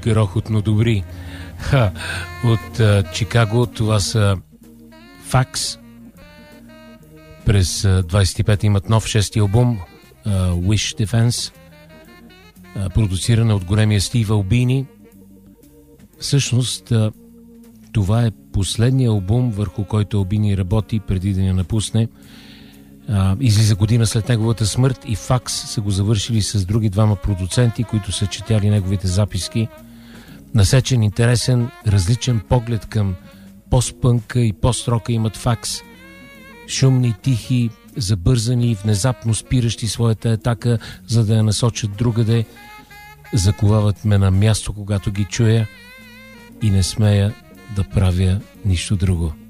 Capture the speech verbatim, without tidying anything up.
грохотно добри. Ха, от а, Чикаго това са Факс. През а, двайсет и пета имат нов шести албум а, Wish Defense, а, продуцирана от големия Стив Албини. Всъщност а, това е последния албум, върху който Албини работи преди да я напусне. А, излиза година след неговата смърт и Факс са го завършили с други двама продуценти, които са четяли неговите записки. Насечен, интересен, различен поглед към постпънка и пост-рока имат Факс. Шумни, тихи, забързани, внезапно спиращи своята атака, за да я насочат другаде. Заковават ме на място, когато ги чуя, и не смея да правя нищо друго.